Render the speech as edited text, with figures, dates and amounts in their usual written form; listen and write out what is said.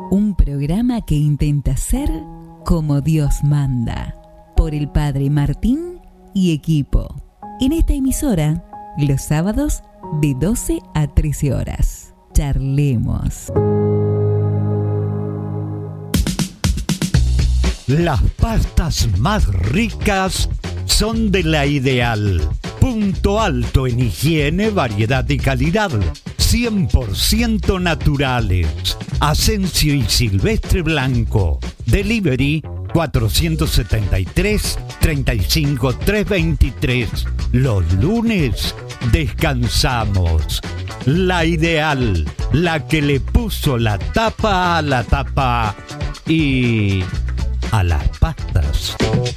Un programa que intenta ser como Dios manda, por el Padre Martín y equipo. En esta emisora, los sábados de 12 a 13 horas. Charlemos. Las pastas más ricas son de La Ideal. Punto alto en higiene, variedad y calidad. 100% naturales. Asensio y Silvestre Blanco. Delivery 473-35-323. Los lunes descansamos. La Ideal, la que le puso la tapa a la tapa y a las pastas.